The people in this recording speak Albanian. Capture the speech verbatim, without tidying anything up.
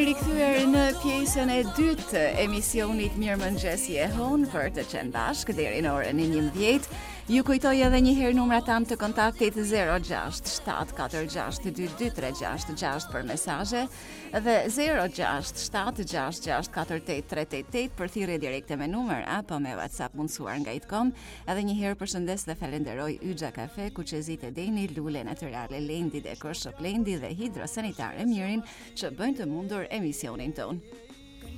rikthyer në pjesën e dytë të emisionit Mirëmëngjesi e Hon për të qenë bashkë deri në orën e njëmbëdhjetë. Ju kujtoj edhe një herë numrat tan të kontaktit zero gjasht shtat katër gjasht dy dy tre gjasht gjasht për mesazhe dhe zero gjasht shtat gjasht gjasht katër tetë tre tetë tetë për thirrje direkte me numër apo me WhatsApp mundsuar nga itcom. Edhe një herë përshëndes dhe falenderoj Yxha Kafe, Kuqezit e Deni, Lule Natyrale Lendi, Dekor Shop Lendi dhe Hidrosanitare Mirin që bëjnë të mundur emisionin ton.